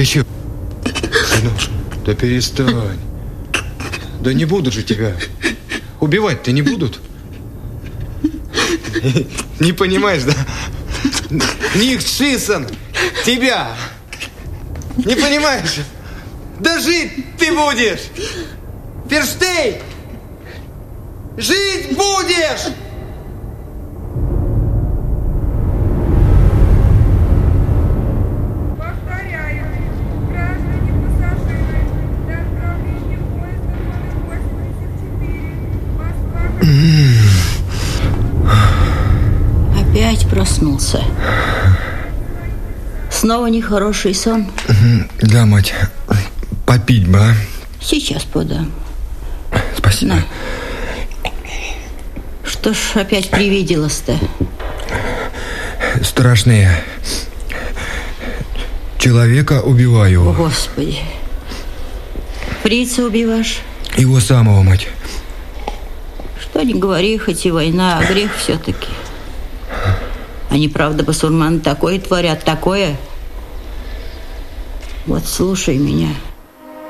Ты чё? Ну, да перестань. Да не будут же тебя. Убивать-то не будут? Не понимаешь, да? Них Шисон тебя. Не понимаешь? Да жить ты будешь. Ферштейн! Жить будешь! Повторяю, граждане пассажиры, до отправления поезда номер 84, Москва... Опять проснулся. Снова нехороший сон? Да, мать. Попить бы, а? Сейчас подам. Спасибо. На. Что ж опять привиделось-то? Страшные. Человека убиваю. О, Господи. Фрица убиваешь? Его самого, мать. Что ни говори, хоть и война, а грех все-таки. Они, правда, басурманы такое творят, такое. Вот слушай меня.